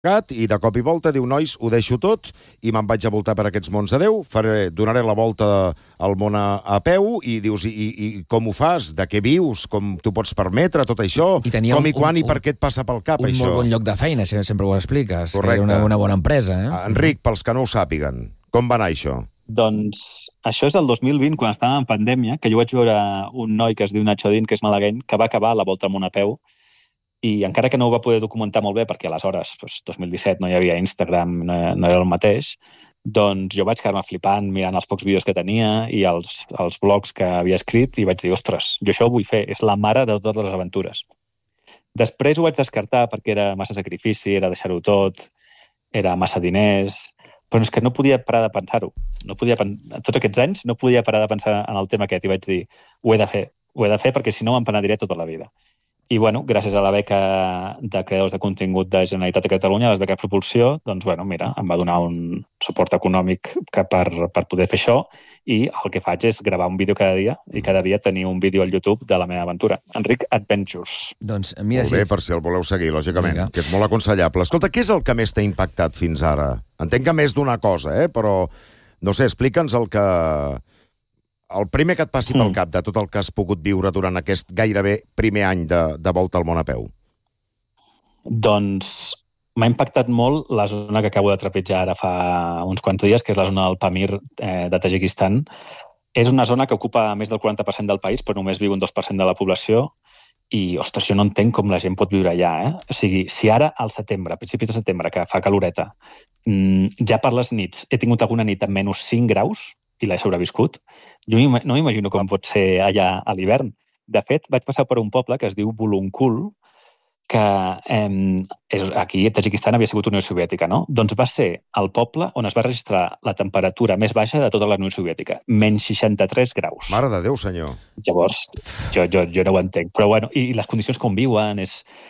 I de cop i volta diu, nois, ho deixo tot i me'n vaig a voltar per aquests mons de Déu, donaré la volta al món a peu i dius, i com ho fas? De què vius? Com t'ho pots permetre, tot això? Com i quan i per què et passa pel cap, això? Un molt bon lloc de feina, sempre ho expliques. Correcte. Era una bona empresa, eh? Enric, pels que no ho sàpiguen, com va anar això? Doncs això és el 2020, quan estàvem en pandèmia, que jo vaig veure un noi que es diu Nacho Din, que és malagueny, que va acabar la volta al món a peu, i encara que no ho va poder documentar molt bé, perquè aleshores, 2017, no hi havia Instagram, no era el mateix, doncs jo vaig quedar-me flipant mirant els pocs vídeos que tenia i els blogs que havia escrit i vaig dir, ostres, jo això ho vull fer, és la mare de totes les aventures. Després ho vaig descartar perquè era massa sacrifici, era deixar-ho tot, era massa diners, però és que no podia parar de pensar-ho. Tots aquests anys no podia parar de pensar en el tema aquest i vaig dir, ho he de fer perquè si no me'n penediré tota la vida. I, bueno, gràcies a la beca de creadors de contingut de Generalitat de Catalunya, les beques Propulsió, doncs, bueno, mira, em va donar un suport econòmic per poder fer això i el que faig és gravar un vídeo cada dia i cada dia tenir un vídeo al YouTube de la meva aventura. Enric Adventures. Doncs mira, molt bé, per si el voleu seguir, lògicament, que és molt aconsellable. Escolta, què és el que més t'ha impactat fins ara? Entenc que més d'una cosa, però, no sé, explica'ns el primer que et passi pel cap de tot el que has pogut viure durant aquest gairebé primer any de volta al món a peu. Doncs m'ha impactat molt la zona que acabo de trepitjar ara fa uns quants dies, que és la zona del Pamir de Tajikistan. És una zona que ocupa més del 40% del país, però només viu un 2% de la població. I, ostres, jo no entenc com la gent pot viure allà, O sigui, si ara al setembre, a principis de setembre, que fa caloreta, ja per les nits he tingut alguna nit amb menys 5 graus, i l'he sobreviscut. Jo no m'imagino com pot ser allà a l'hivern. De fet, vaig passar per un poble que es diu Bulunkul, que aquí a Tajikistan havia sigut Unió Soviètica, no? Doncs va ser el poble on es va registrar la temperatura més baixa de tota la Unió Soviètica, menys 63 graus. Mare de Déu, senyor. Llavors, jo no ho entenc. Però, bueno, i les condicions com viuen,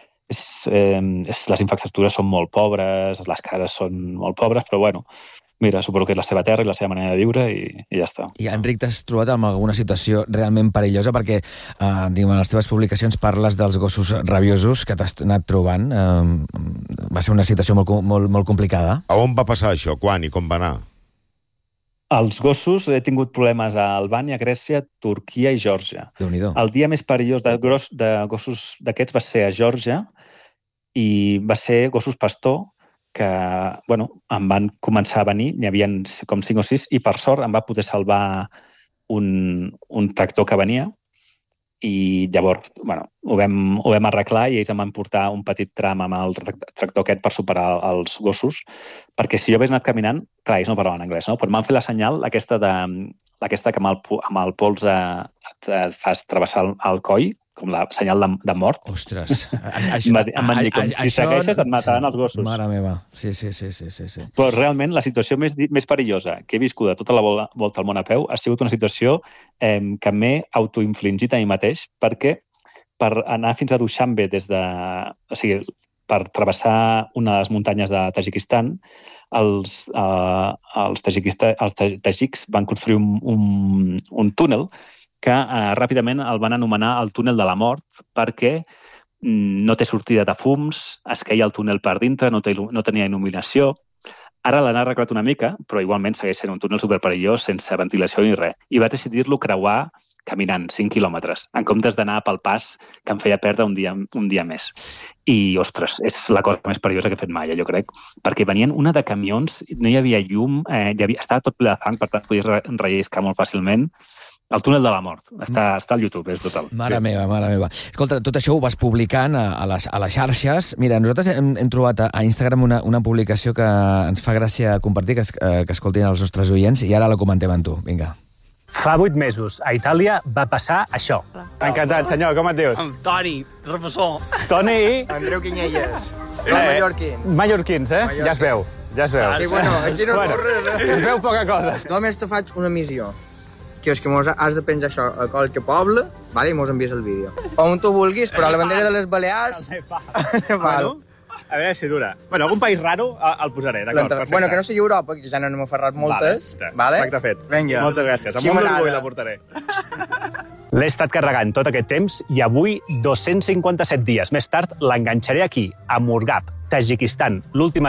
les infraestructures són molt pobres, les cases són molt pobres, però, bueno, mira, suposo que és la seva terra i la seva manera de viure i ja està. I, Enric, t'has trobat amb alguna situació realment perillosa? Perquè, en les teves publicacions parles dels gossos rabiosos que t'has anat trobant. Va ser una situació molt complicada. A on va passar això? Quan i com va anar? Els gossos, he tingut problemes a Albània, Grècia, Turquia i Geòrgia. Déu-n'hi-do. El dia més perillós de gossos d'aquests va ser a Geòrgia i va ser gossos pastor, que, bueno, em van començar a venir, n'hi havia com 5 o 6, i per sort em va poder salvar un tractor que venia, i llavors, bueno, ho vam arreglar i ells em van portar un petit tram amb el tractor aquest per superar els gossos, perquè si jo hagués anat caminant, clar, ells no parlaven anglès, no? Però m'han fet la senyal, aquesta que amb el polze et fas travessar el coll, com la senyal de mort. Ostres. Em van dir, si segueixes et mataran els gossos. Mare meva. Sí. Però realment la situació més perillosa que he viscut a tota la volta al món a peu ha sigut una situació que m'he autoinfligit a mi mateix, perquè per anar fins a Dushanbe per travessar una de les muntanyes de Tajikistan, els tajics van construir un túnel que ràpidament el van anomenar el túnel de la mort perquè no té sortida de fums, es queia el túnel per dintre, no tenia il·luminació. Ara l'han arreglat una mica, però igualment segueix sent un túnel superperillós, sense ventilació ni res. I vaig decidir-lo creuar caminant 5 quilòmetres, en comptes d'anar pel pas que em feia perdre un dia més. I, ostres, és la cosa més perillosa que he fet mai, jo crec, perquè venien una de camions, no hi havia llum, estava tot ple de fang, per tant, podies relliscar molt fàcilment. El túnel de la mort. Està al YouTube, és brutal. Mare meva. Escolta, tot això ho vas publicant a les xarxes. Mira, nosaltres hem trobat a Instagram una publicació que ens fa gràcia compartir, que escoltin els nostres oients, i ara la comentem amb tu. Vinga. Fa 8 mesos, a Itàlia va passar això. Encantat, senyor, com et dius? Toni, repassó. Toni i... Andreu Quinyelles. Mallorquins. Mallorquins, Ja es veu. Sí, bueno, aquí no corre. Es veu poca cosa. Només te faig una missió, que és que mos has de penjar això a qualque poble, i mos envies el vídeo. On tu vulguis, però la bandera de les Balears... Bueno, a veure si dura. Bueno, algun país raro el posaré, d'acord, perfecte. Bueno, que no sigui Europa, que ja n'hem aferrat moltes. Pacte fet. Vinga. Moltes gràcies. Amb molt orgull la portaré. L'he estat carregant tot aquest temps i avui, 257 dies més tard, l'enganxaré aquí, a Murgab, Tajikistan. L'última